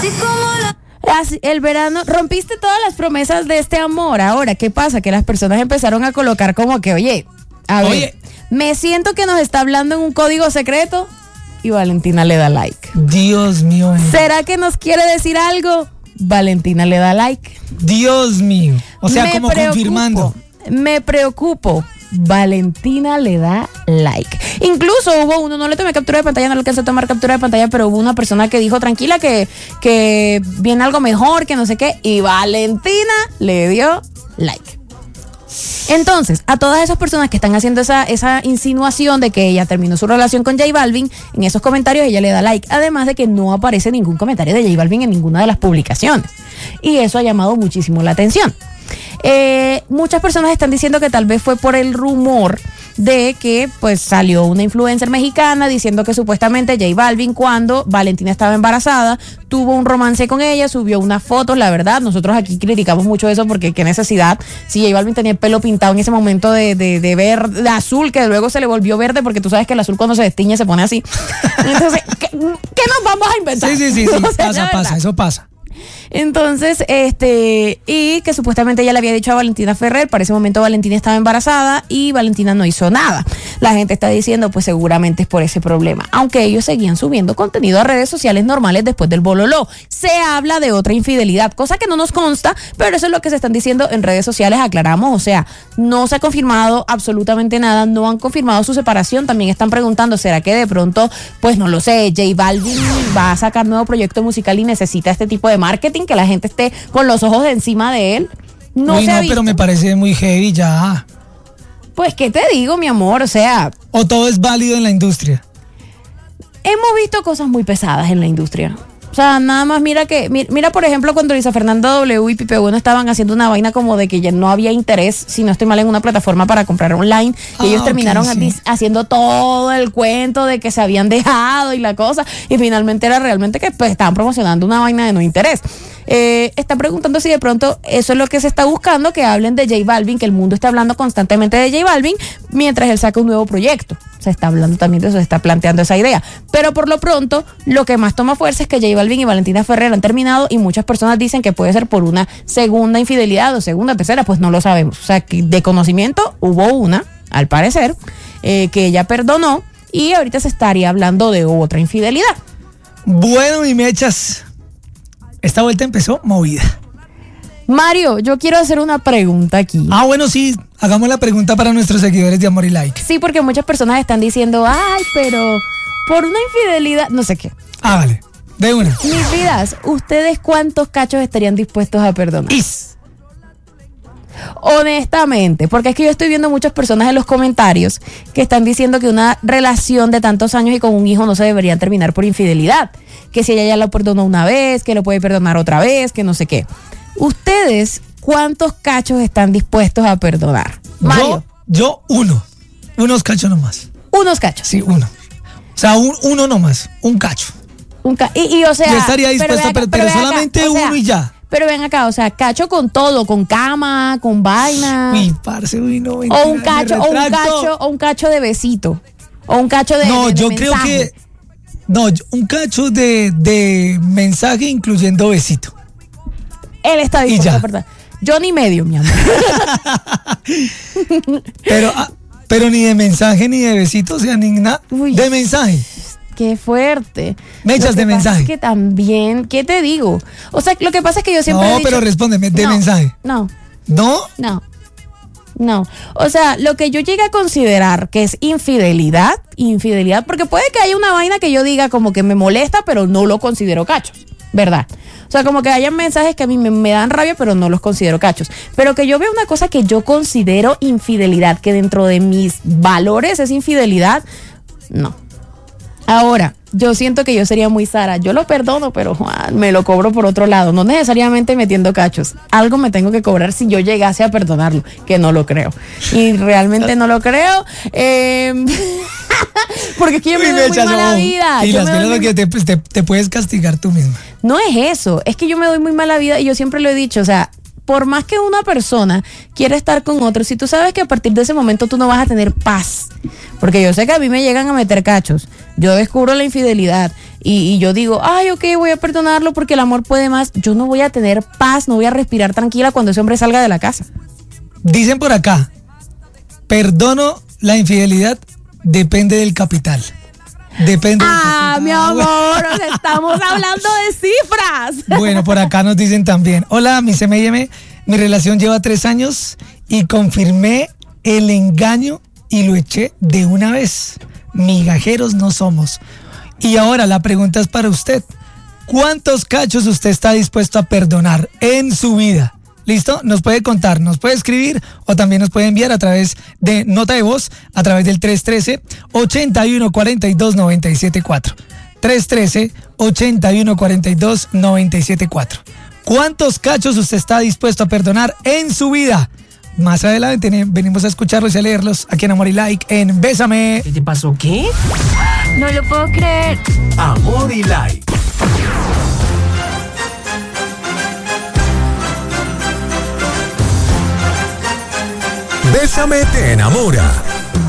El verano, rompiste todas las promesas de este amor. Ahora, ¿qué pasa? Que las personas empezaron a colocar como que, oye, me siento que nos está hablando en un código secreto y Valentina le da like. Dios mío. ¿Será que nos quiere decir algo? Valentina le da like. Dios mío. O sea, como confirmando. Me preocupo. Valentina le da like. Incluso hubo uno, no le tomé captura de pantalla, no le alcancé a tomar captura de pantalla, pero hubo una persona que dijo tranquila que viene algo mejor, que no sé qué, y Valentina le dio like. Entonces, a todas esas personas que están haciendo esa insinuación de que ella terminó su relación con J Balvin, en esos comentarios ella le da like, además de que no aparece ningún comentario de J Balvin en ninguna de las publicaciones, y eso ha llamado muchísimo la atención. Muchas personas están diciendo que tal vez fue por el rumor de que pues salió una influencer mexicana diciendo que supuestamente J Balvin, cuando Valentina estaba embarazada, tuvo un romance con ella, subió unas fotos. La verdad, nosotros aquí criticamos mucho eso porque qué necesidad, si J Balvin tenía el pelo pintado en ese momento de verde, de azul, que luego se le volvió verde, porque tú sabes que el azul cuando se destiñe se pone así. Entonces, ¿qué nos vamos a inventar? Sí, o sea, pasa, eso pasa. Entonces, y que supuestamente ella le había dicho a Valentina Ferrer, para ese momento Valentina estaba embarazada y Valentina no hizo nada. La gente está diciendo, pues seguramente es por ese problema, aunque ellos seguían subiendo contenido a redes sociales normales después del bololó. Se habla de otra infidelidad, cosa que no nos consta, pero eso es lo que se están diciendo en redes sociales, aclaramos, o sea, no se ha confirmado absolutamente nada, no han confirmado su separación. También están preguntando, ¿será que de pronto, pues no lo sé, J Balvin va a sacar nuevo proyecto musical y necesita este tipo de marketing, que la gente esté con los ojos de encima de él? No, pero me parece muy heavy ya. Pues, ¿qué te digo, mi amor? O sea... ¿O todo es válido en la industria? Hemos visto cosas muy pesadas en la industria. O sea, nada más mira, por ejemplo, cuando Luisa Fernanda W y Pipe Bueno estaban haciendo una vaina como de que ya no había interés, si no estoy mal, en una plataforma para comprar online, y ellos terminaron haciendo todo el cuento de que se habían dejado y la cosa, y finalmente era realmente que pues estaban promocionando una vaina de no interés. Están preguntando si de pronto eso es lo que se está buscando, que hablen de J Balvin, que el mundo esté hablando constantemente de J Balvin mientras él saca un nuevo proyecto. Se está hablando también de eso, se está planteando esa idea. Pero por lo pronto, lo que más toma fuerza es que J Balvin y Valentina Ferrer han terminado, y muchas personas dicen que puede ser por una segunda infidelidad o segunda, tercera, pues no lo sabemos. O sea, que de conocimiento hubo una, al parecer, que ella perdonó, y ahorita se estaría hablando de otra infidelidad. Bueno, mi mechas, esta vuelta empezó movida. Mario, yo quiero hacer una pregunta aquí. Bueno, sí, hagamos la pregunta para nuestros seguidores de Amor y Like. Sí, porque muchas personas están diciendo, ay, pero por una infidelidad, no sé qué. Vale, de una. Mis vidas, ¿ustedes cuántos cachos estarían dispuestos a perdonar? Honestamente, porque es que yo estoy viendo muchas personas en los comentarios que están diciendo que una relación de tantos años y con un hijo no se debería terminar por infidelidad, que si ella ya lo perdonó una vez, que lo puede perdonar otra vez, que no sé qué. ¿Ustedes cuántos cachos están dispuestos a perdonar? Mario. Yo unos cachos nomás. ¿Unos cachos? Sí, uno. O sea, uno nomás, un cacho. Y o sea, yo estaría dispuesto a perder solamente uno y ya. Pero ven acá, o sea, cacho con todo, con cama, con vaina. Uy, parce, no. O un cacho de besito. O un cacho de yo mensaje. Creo que un cacho de mensaje incluyendo besito. Él está dispuesto, ¿verdad? Yo ni medio, mi amor. pero ni de mensaje ni de besito, o sea, ni nada. De mensaje. Qué fuerte. Mechas de mensaje. Es que también, ¿qué te digo? O sea, lo que pasa es que yo siempre he dicho, pero respóndeme, de mensaje. No. ¿No? No. O sea, lo que yo llegue a considerar que es infidelidad, porque puede que haya una vaina que yo diga como que me molesta, pero no lo considero cachos, ¿verdad? O sea, como que hayan mensajes que a mí me dan rabia, pero no los considero cachos. Pero que yo vea una cosa que yo considero infidelidad, que dentro de mis valores es infidelidad, no. Ahora, yo siento que yo sería muy Sara. Yo lo perdono, pero me lo cobro por otro lado. No necesariamente metiendo cachos. Algo me tengo que cobrar si yo llegase a perdonarlo, que no lo creo. Y realmente no lo creo. Porque es que yo me doy muy mala vida. Y las veces que te puedes castigar tú misma. No es eso. Es que yo me doy muy mala vida y yo siempre lo he dicho. O sea, por más que una persona quiera estar con otro, si tú sabes que a partir de ese momento tú no vas a tener paz, porque yo sé que a mí me llegan a meter cachos, yo descubro la infidelidad y yo digo, ay, ok, voy a perdonarlo porque el amor puede más, yo no voy a tener paz, no voy a respirar tranquila cuando ese hombre salga de la casa. Dicen por acá, perdono la infidelidad, depende del capital. Depende del capital. Mi amor, estamos hablando de cifras. Bueno, por acá nos dicen también, hola, mi CMM, mi relación lleva 3 años y confirmé el engaño y lo eché de una vez. Migajeros no somos. Y ahora la pregunta es para usted. ¿Cuántos cachos usted está dispuesto a perdonar en su vida? ¿Listo? Nos puede contar, nos puede escribir o también nos puede enviar a través de nota de voz a través del 313-8142-974. 313-8142-974. ¿Cuántos cachos usted está dispuesto a perdonar en su vida? Más adelante venimos a escucharlos y a leerlos aquí en Amor y Like en Bésame. ¿Qué te pasó? ¿Qué? No lo puedo creer. Amor y Like. Bésame te enamora.